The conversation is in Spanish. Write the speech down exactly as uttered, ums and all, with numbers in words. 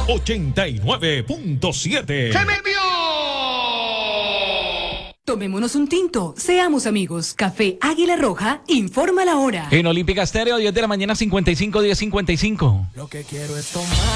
ochenta y nueve punto siete. ¡Se me vio! Tomémonos un tinto, seamos amigos. Café Águila Roja, informa la hora. En Olímpica Estéreo, diez de la mañana, cincuenta y cinco, diez cincuenta y cinco. Lo que quiero es tomar.